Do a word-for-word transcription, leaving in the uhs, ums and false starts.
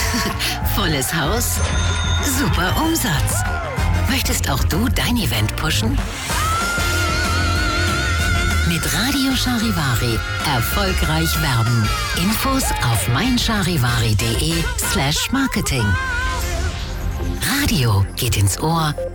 Volles Haus, super Umsatz. Möchtest auch du dein Event pushen? Mit Radio Charivari erfolgreich werben. Infos auf meincharivari.de slash Marketing. Radio geht ins Ohr